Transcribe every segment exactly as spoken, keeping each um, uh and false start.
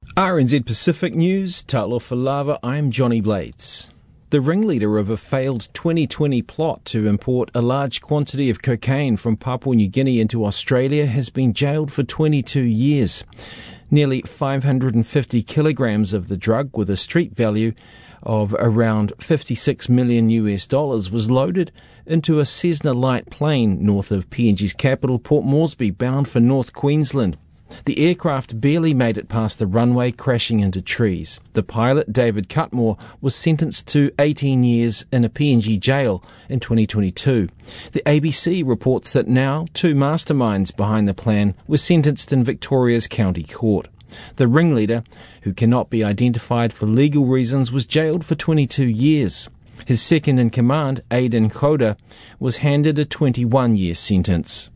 R N Z Pacific News, Talofa Lava, I'm Johnny Blades. The ringleader of a failed twenty twenty plot to import a large quantity of cocaine from Papua New Guinea into Australia has been jailed for twenty-two years. Nearly five hundred fifty kilograms of the drug, with a street value of around fifty-six million U S dollars, was loaded into a Cessna light plane north of P N G's capital, Port Moresby, bound for North Queensland. The aircraft barely made it past the runway, crashing into trees. The pilot, David Cutmore, was sentenced to eighteen years in a P N G jail in twenty twenty-two. The A B C reports that now two masterminds behind the plan were sentenced in Victoria's County Court. The ringleader, who cannot be identified for legal reasons, was jailed for twenty-two years. His second-in-command, Aidan Koda, was handed a twenty-one-year sentence.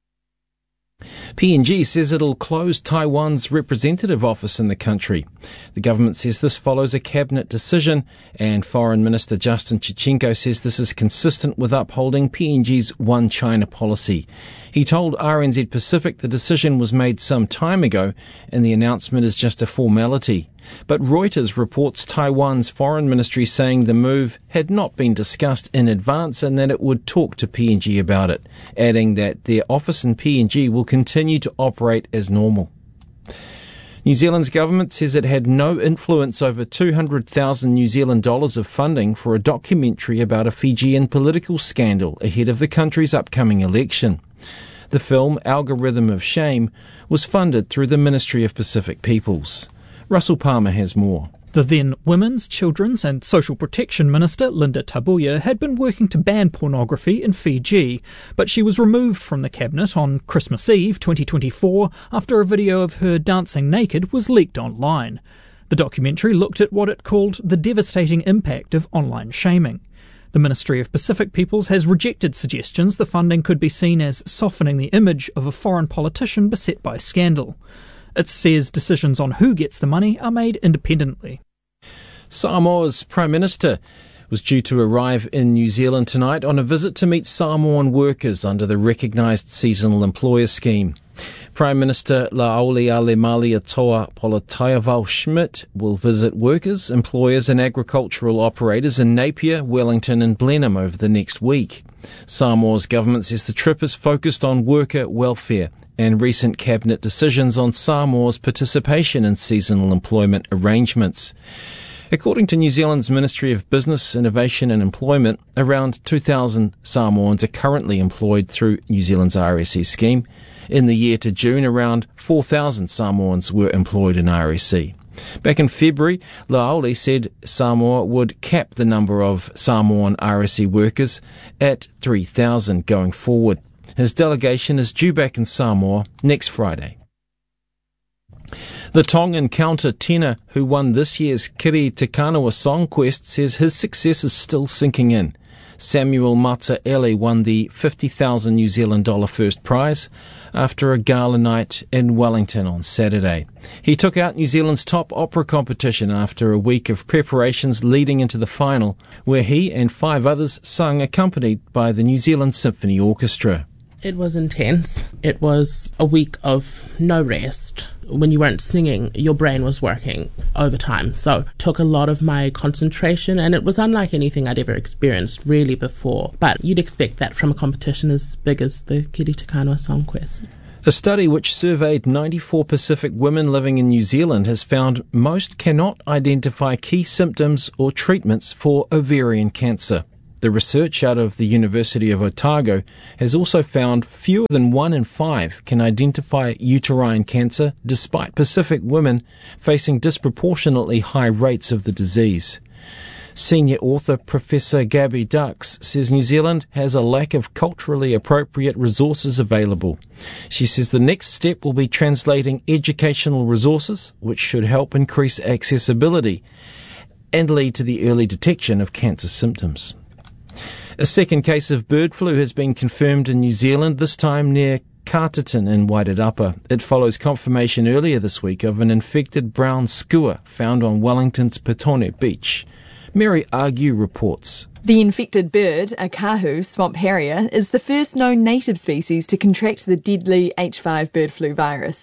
P N G says it'll close Taiwan's representative office in the country. The government says this follows a cabinet decision, and Foreign Minister Justin Chichenko says this is consistent with upholding P N G's One China policy. He told R N Z Pacific the decision was made some time ago and the announcement is just a formality. But Reuters reports Taiwan's foreign ministry saying the move had not been discussed in advance and that it would talk to P N G about it, adding that their office in P N G will continue to operate as normal. New Zealand's government says it had no influence over two hundred thousand New Zealand dollars of funding for a documentary about a Fijian political scandal ahead of the country's upcoming election. The film, Algorithm of Shame, was funded through the Ministry of Pacific Peoples. Russell Palmer has more. The then Women's, Children's and Social Protection Minister, Linda Tabuya, had been working to ban pornography in Fiji, but she was removed from the cabinet on Christmas Eve twenty twenty-four after a video of her dancing naked was leaked online. The documentary looked at what it called the devastating impact of online shaming. The Ministry of Pacific Peoples has rejected suggestions the funding could be seen as softening the image of a foreign politician beset by scandal. It says decisions on who gets the money are made independently. Samoa's Prime Minister was due to arrive in New Zealand tonight on a visit to meet Samoan workers under the recognised seasonal employer scheme. Prime Minister La'auli Alemaliatoa Polotaiavau-Schmidt will visit workers, employers and agricultural operators in Napier, Wellington and Blenheim over the next week. Samoa's government says the trip is focused on worker welfare and recent cabinet decisions on Samoa's participation in seasonal employment arrangements. According to New Zealand's Ministry of Business, Innovation and Employment, around two thousand Samoans are currently employed through New Zealand's R S E scheme. In the year to June, around four thousand Samoans were employed in R S E. Back in February, La'auli said Samoa would cap the number of Samoan R S E workers at three thousand going forward. His delegation is due back in Samoa next Friday. The Tongan counter-tenor who won this year's Kiri Te Kanawa Song Quest says his success is still sinking in. Samuel Mataele won the fifty thousand New Zealand dollar first prize after a gala night in Wellington on Saturday. He took out New Zealand's top opera competition after a week of preparations leading into the final, where he and five others sung accompanied by the New Zealand Symphony Orchestra. It was intense. It was a week of no rest. When you weren't singing, your brain was working overtime. So it took a lot of my concentration, and it was unlike anything I'd ever experienced really before. But you'd expect that from a competition as big as the Kiri Te Kanawa Song Quest. A study which surveyed ninety-four Pacific women living in New Zealand has found most cannot identify key symptoms or treatments for ovarian cancer. The research out of the University of Otago has also found fewer than one in five can identify uterine cancer, despite Pacific women facing disproportionately high rates of the disease. Senior author Professor Gabby Dux says New Zealand has a lack of culturally appropriate resources available. She says the next step will be translating educational resources, which should help increase accessibility and lead to the early detection of cancer symptoms. A second case of bird flu has been confirmed in New Zealand, this time near Carterton in Wairarapa. It follows confirmation earlier this week of an infected brown skua found on Wellington's Petone Beach. Mary Argue reports. The infected bird, a kahu swamp harrier, is the first known native species to contract the deadly H five bird flu virus.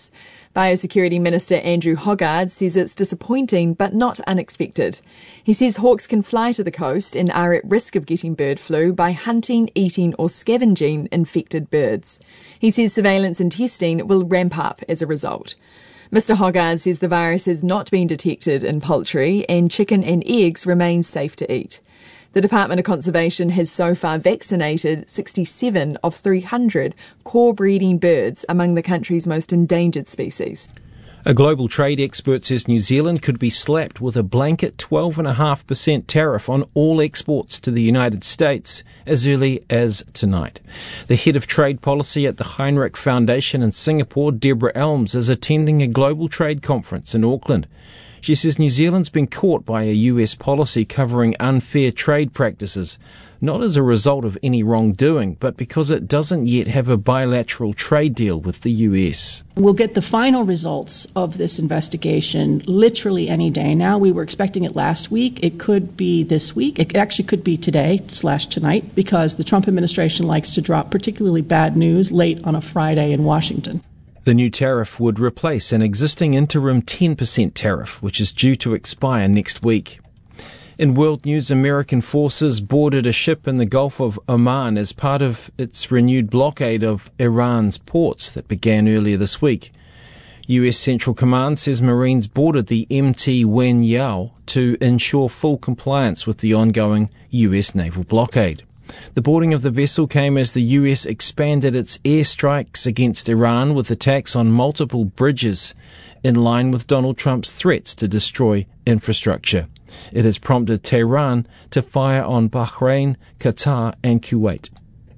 Biosecurity Minister Andrew Hoggard says it's disappointing but not unexpected. He says hawks can fly to the coast and are at risk of getting bird flu by hunting, eating or scavenging infected birds. He says surveillance and testing will ramp up as a result. Mister Hoggard says the virus has not been detected in poultry and chicken and eggs remain safe to eat. The Department of Conservation has so far vaccinated sixty-seven of three hundred core breeding birds among the country's most endangered species. A global trade expert says New Zealand could be slapped with a blanket twelve point five percent tariff on all exports to the United States as early as tonight. The head of trade policy at the Heinrich Foundation in Singapore, Deborah Elms, is attending a global trade conference in Auckland. She says New Zealand's been caught by a U S policy covering unfair trade practices, not as a result of any wrongdoing, but because it doesn't yet have a bilateral trade deal with the U S. We'll get the final results of this investigation literally any day now. We were expecting it last week. It could be this week. It actually could be today slash tonight because the Trump administration likes to drop particularly bad news late on a Friday in Washington. The new tariff would replace an existing interim ten percent tariff, which is due to expire next week. In world news, American forces boarded a ship in the Gulf of Oman as part of its renewed blockade of Iran's ports that began earlier this week. U S Central Command says Marines boarded the M T Wen Yao to ensure full compliance with the ongoing U S naval blockade. The boarding of the vessel came as the U S expanded its airstrikes against Iran with attacks on multiple bridges, in line with Donald Trump's threats to destroy infrastructure. It has prompted Tehran to fire on Bahrain, Qatar and Kuwait.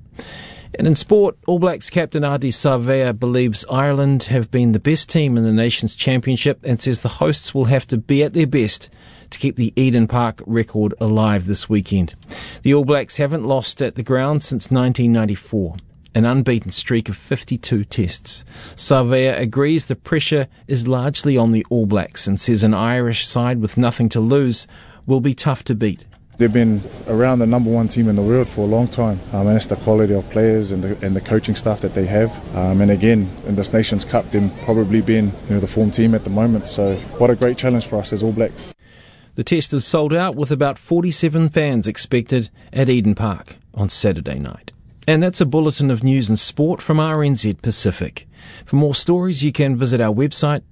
And in sport, All Blacks captain Ardie Savea believes Ireland have been the best team in the nation's championship and says the hosts will have to be at their best to keep the Eden Park record alive this weekend. The All Blacks haven't lost at the ground since nineteen ninety-four, an unbeaten streak of fifty-two tests. Savea agrees the pressure is largely on the All Blacks and says an Irish side with nothing to lose will be tough to beat. They've been around the number one team in the world for a long time, um, and it's the quality of players and the, and the coaching staff that they have. Um, and again, in this Nations Cup, them probably being you know, the form team at the moment. So what a great challenge for us as All Blacks. The test is sold out with about forty-seven fans expected at Eden Park on Saturday night. And that's a bulletin of news and sport from R N Z Pacific. For more stories, you can visit our website,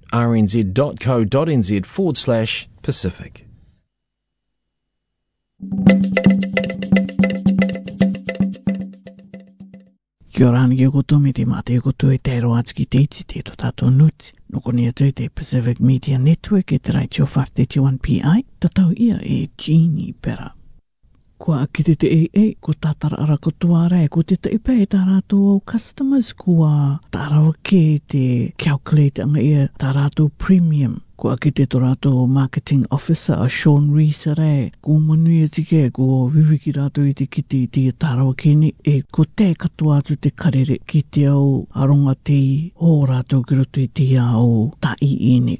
rnz.co.nz forward slash Pacific. Kia ora ni ko to me te mate ko to e te ro atu ki te iti te to tato nuti. Noko ni atu te Pacific Media Network e te Raichio five thirty-one P I. Tatau ia e Jeannie Pera. Kua ki te e e ko tatara ara ko tuare ko te taipe e tarato au customers kua tarawa ke te calculate anga ia tarato premium. Kua ki te torato marketing officer a Sean Rees re ko manui e tike ko viviki rato i te kiti i te tarawa keni e ko te katoa atu te karere ki te au aronga te o rato ki roto i te au ta i ene.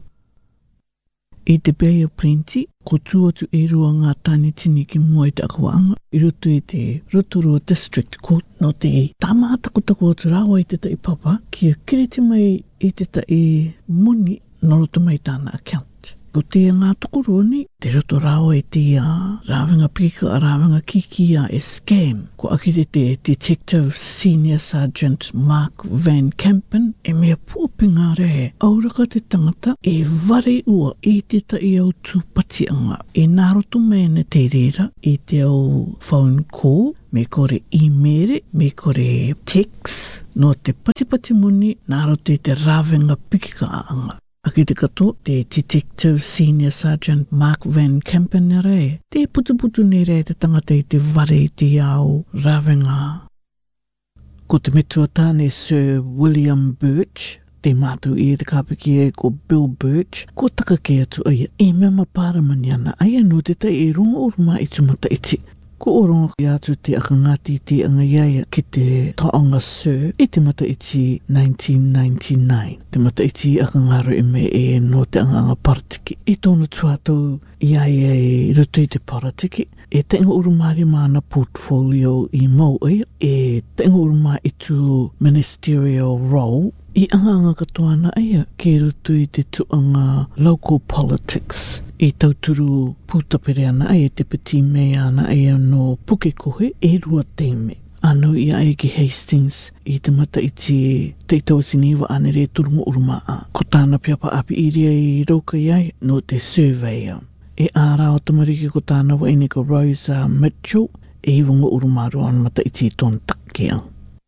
I te Bay of Plenty, ko tuatu e rua ngā tani tini ki mua i te akawaanga, i roto i te Rotorua District Court no te tāmātakotako atu rawa i te tai papa, kia kiriti mai i te tai moni no roto mai tāna account. Ko te ngā tokorua ni, te roto rawa i te uh, rāwenga pika a rāwenga kiki a e scam. Ko akite te Detective Senior Sergeant Mark Van Kampen e mea pōpinga re auraka te tangata e ware ua i te tai au tūpatianga. E nā roto mai na te reira i te au phone call, me kore e-mail, me kore text, no te patipati muni nā roto i te rāwenga pika a anga. Aki te kato, te Detective Senior Sergeant Mark Van Kampen re, te putuputu ne re te tangata i te ware i te au rawenga. Ko te metua tāne Sir William Birch, te mātou i te kāpiki e ko Bill Birch, ko taka ke atu aia, e mea mapara mani ana, aia no te tai e ronga oruma i tumata iti. Ko oronga ki atu te akangati te angaiaia ki te taonga Sir i te mata iti nineteen ninety-nine. Te mata iti akangaro e me e no te anganga paratiki. I tōna tuatou i aia e roto i te paratiki. E te ingo urumari mana portfolio i mau ai. E te ingo urumari i tu ministerial role I anga katoana aia ke rutu I te tuanga local politics. I tauturu pūtapere ana aia te piti mea ana aia no puke kohe e rua teime. Ano ia ai ki Hastings I te mata I te teitau siniwa ane re turungu urumaa. Ko tāna piapa api iria I rauka iai no te surveyor. E ārā o tamariki ko tāna wa ene ko Rosa Mitchell e iwanga urumaru an mata I te ton takia.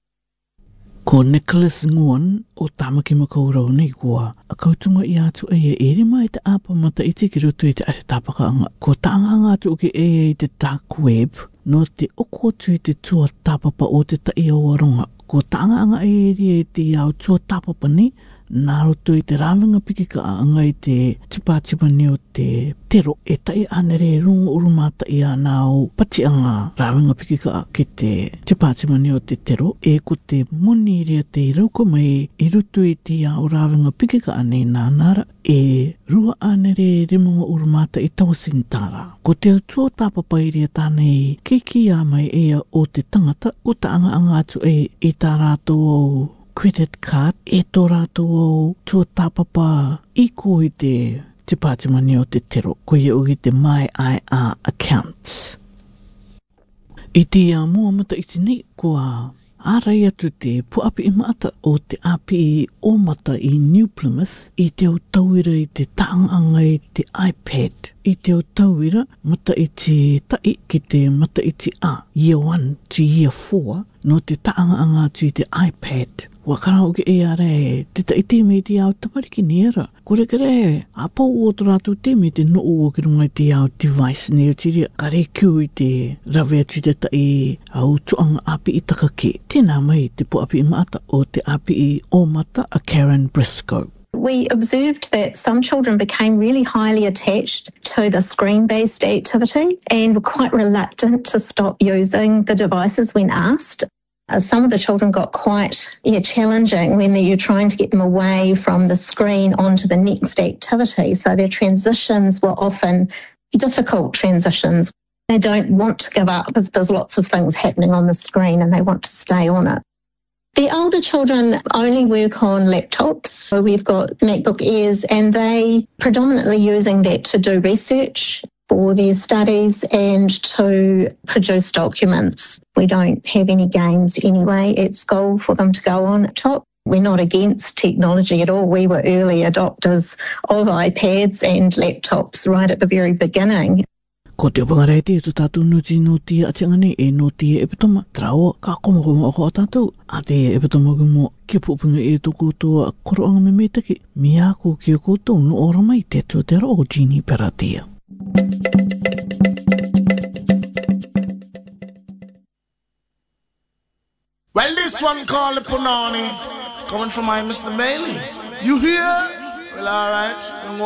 Ko Nicholas Nguyen o Tamaki Makaurau nei kua a kautunga I atu eia ere mai te apa mata I te ki roto I te are tapakaanga. Ko taanganga atu ke eia I te dark web no te oko atu I te tua tapapa o te tai awaronga. Ko taanganga eia I te au tua tapapa ni nā roto I te rāwinga piki ka anga I te tipa-tipa ni o te tero e tai anere rungu urumata I ana o patianga rāwinga piki ka ki te tipa-tipa ni o te tero e ko te moni rea te irauko mai I rutu I te au rāwinga piki ka ane nā nara e rua anere remunga urumata I tawasintara. Ko te autua tāpapa rea tānei keiki a mai ea o te tangata ko ta anga anga atu e I tā rātou credit card e tō rātou au tua tāpapa I ko I te te pātimani o te tero, ko ia ugi te My I R accounts. I te a mua mata I te nei, ko a ārai atu te puapi I maata o te api o mata I New Plymouth, I te au tauira I te taanganga I te iPad, I te au tauira mata I te tai ki te mata I te a, year one to year four, no te taanganga atu I te iPad. Wakara uke e are, te tai te me te au tamariki nera. Kore kere, apau o tō rātou te me te no o ki runga I te au device nera tiria. Kare kiu I te rawe atu te tai au tuanga api I takake. Tēnā mai te po api I maata o te api I o mata a Karen Briscoe. We observed that some children became really highly attached to the screen-based activity and were quite reluctant to stop using the devices when asked. Uh, some of the children got quite yeah, challenging when you're trying to get them away from the screen onto the next activity. So their transitions were often difficult transitions. They don't want to give up because there's lots of things happening on the screen and they want to stay on it. The older children only work on laptops. So we've got MacBook Airs and they predominantly using that to do research for their studies and to produce documents. We don't have any games anyway at school for them to go on at top. We're not against technology at all. We were early adopters of iPads and laptops right at the very beginning. Ko te pangarei te tu tātou nuti no tia atiangane e no tia e petoma. Traoa, ka komokomo ako o tātou. A te e petoma kumo kia pupunga e to koutoa koroanga me me taki. Mia ko kia koutou no ora mai te tu te ro o Jeannie Peratia. Well, this one called the Punani, coming from my Mister Bailey. You hear? Well, all right.